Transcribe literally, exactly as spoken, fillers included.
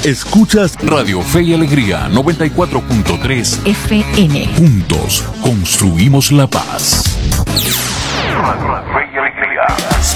Escuchas Radio Fe y Alegría noventa y cuatro punto tres F M. Juntos construimos la paz.